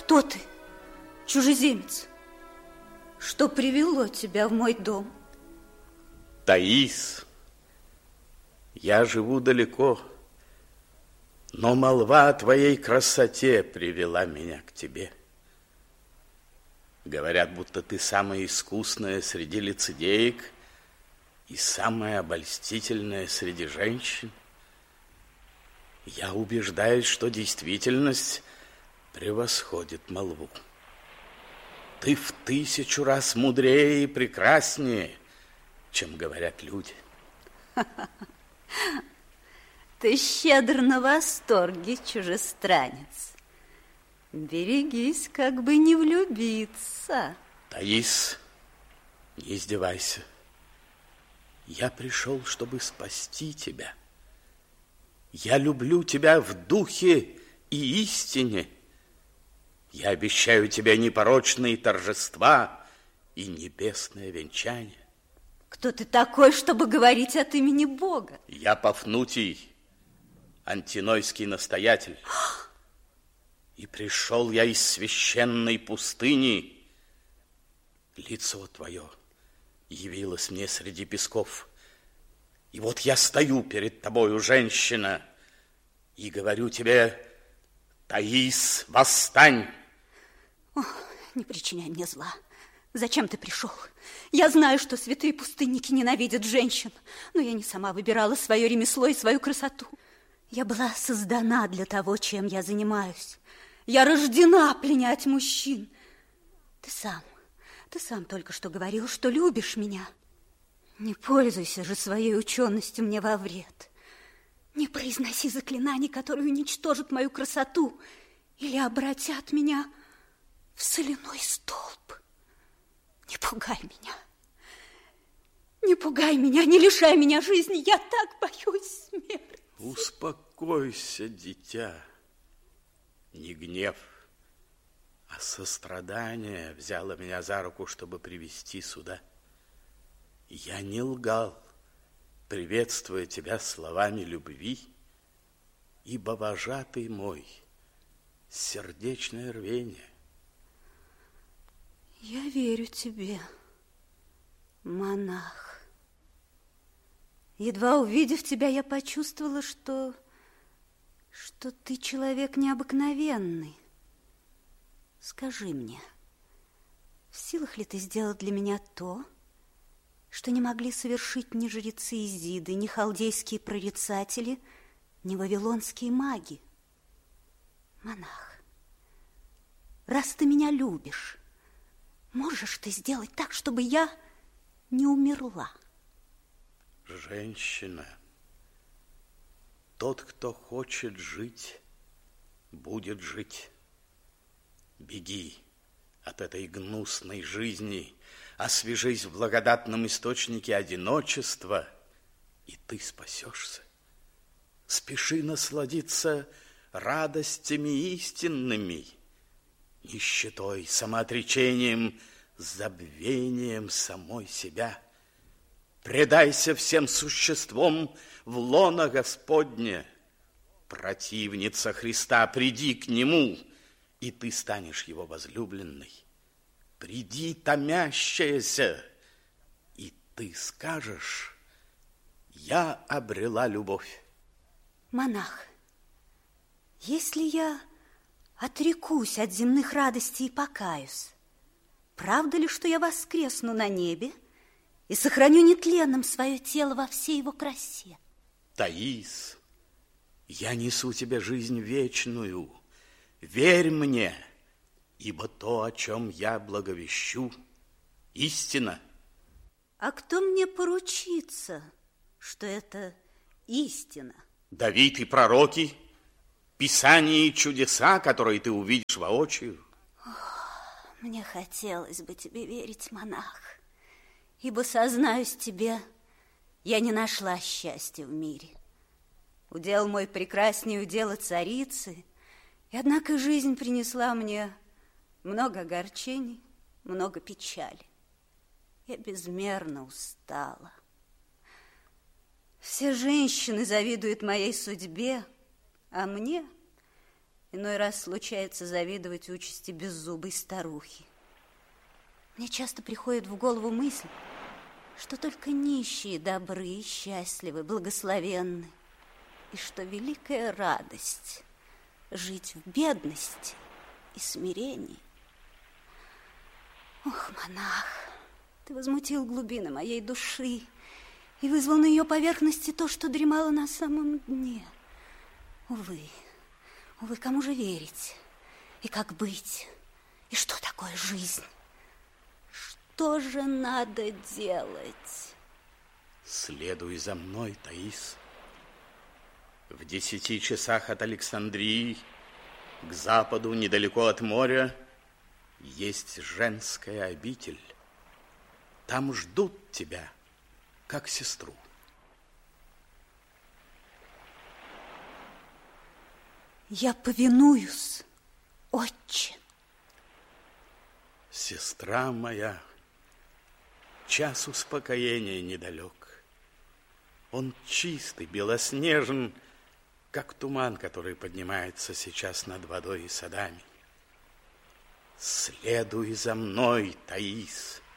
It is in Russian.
Кто ты, чужеземец? Что привело тебя в мой дом? Таис, я живу далеко, но молва о твоей красоте привела меня к тебе. Говорят, будто ты самая искусная среди лицедеек и самая обольстительная среди женщин. Я убеждаюсь, что действительность превосходит молву. Ты в 1000 раз мудрее и прекраснее, чем говорят люди. Ты щедр на восторге, чужестранец. Берегись, как бы не влюбиться. Таис, не издевайся. Я пришел, чтобы спасти тебя. Я люблю тебя в духе и истине. Я обещаю тебе непорочные торжества и небесное венчание. Кто ты такой, чтобы говорить от имени Бога? Я Пафнутий, антинойский настоятель. И пришел я из священной пустыни. Лицо твое явилось мне среди песков. И вот я стою перед тобою, женщина, и говорю тебе: Таис, восстань! О, не причиняй мне зла. Зачем ты пришел? Я знаю, что святые пустынники ненавидят женщин, но я не сама выбирала свое ремесло и свою красоту. Я была создана для того, чем я занимаюсь. Я рождена пленять мужчин. Ты сам только что говорил, что любишь меня. Не пользуйся же своей ученостью мне во вред. Не произноси заклинаний, которые уничтожат мою красоту или обратят меня в соляной столб. Не пугай меня. Не пугай меня, не лишай меня жизни. Я так боюсь смерти. Успокойся, дитя. Не гнев, а сострадание взяло меня за руку, чтобы привести сюда. Я не лгал, приветствуя тебя словами любви, ибо вожатый мой сердечное рвение. Я верю тебе, монах. Едва увидев тебя, я почувствовала, что ты человек необыкновенный. Скажи мне, в силах ли ты сделать для меня то, что не могли совершить ни жрецы Изиды, ни халдейские прорицатели, ни вавилонские маги? Монах, раз ты меня любишь, можешь ты сделать так, чтобы я не умерла? Женщина, тот, кто хочет жить, будет жить. Беги от этой гнусной жизни, освежись в благодатном источнике одиночества, и ты спасешься. Спеши насладиться радостями истинными, нищетой, самоотречением, забвением самой себя. Предайся всем существом в лоно Господне. Противница Христа, приди к Нему, и ты станешь Его возлюбленной. Приди, томящаяся, и ты скажешь: я обрела любовь. Монах, если я отрекусь от земных радостей и покаюсь, правда ли, что я воскресну на небе и сохраню нетленным свое тело во всей его красе? Таис, я несу тебе жизнь вечную. Верь мне, ибо то, о чем я благовещу, истина. А кто мне поручится, что это истина? Давид и пророки, Писание и чудеса, которые ты увидишь воочию. Мне хотелось бы тебе верить, монах, ибо, сознаюсь тебе, я не нашла счастья в мире. Удел мой прекраснее удела царицы, и однако жизнь принесла мне много огорчений, много печали. Я безмерно устала. Все женщины завидуют моей судьбе, а мне Иной раз случается завидовать участи беззубой старухи. Мне часто приходит в голову мысль, что только нищие добры, счастливы, благословенны, и что великая радость жить в бедности и смирении. Ох, монах, ты возмутил глубины моей души и вызвал на ее поверхности то, что дремало на самом дне. Увы, кому же верить? И как быть? И что такое жизнь? Что же надо делать? Следуй за мной, Таис. В 10 часах от Александрии, к западу, недалеко от моря, есть женская обитель. Там ждут тебя, как сестру. Я повинуюсь, отче. Сестра моя, час успокоения недалек. Он чистый, белоснежен, как туман, который поднимается сейчас над водой и садами. Следуй за мной, Таис.